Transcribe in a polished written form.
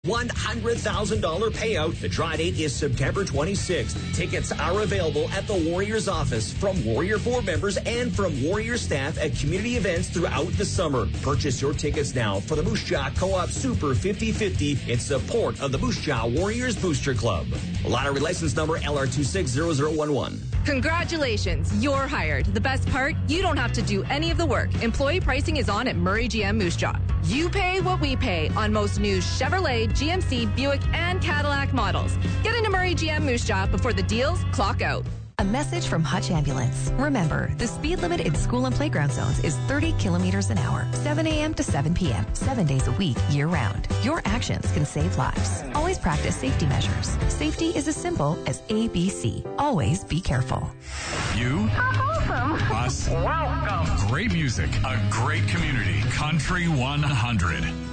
$100,000 payout. The draw date is September 26th. Tickets are available at the Warriors office from Warrior Board members and from Warrior staff at community events throughout the summer. Purchase your tickets now for the Moose Jaw Co-op Super 50-50 in support of the Moose Jaw Warriors Booster Club. Lottery license number LR260011. Congratulations, you're hired. The best part, you don't have to do any of the work. Employee pricing is on at Murray GM Moose Jaw. You pay what we pay on most new Chevrolet, GMC, Buick, and Cadillac models. Get into Murray GM Moose Jaw before the deals clock out. A message from Hutch Ambulance. Remember, the speed limit in school and playground zones is 30 kilometers an hour, 7 a.m. to 7 p.m., 7 days a week, year-round. Your actions can save lives. Always practice safety measures. Safety is as simple as ABC. Always be careful. You. Awesome. Us. Welcome. Great music. A great community. Country 100.